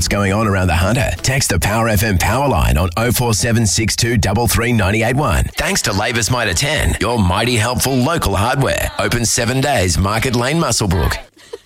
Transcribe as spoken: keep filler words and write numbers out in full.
what's going on around the Hunter, text the Power F M power line on oh four seven six two three three nine eight one. Thanks to Labour's Mitre ten, your mighty helpful local hardware. Open seven days, Market Lane, Muswellbrook.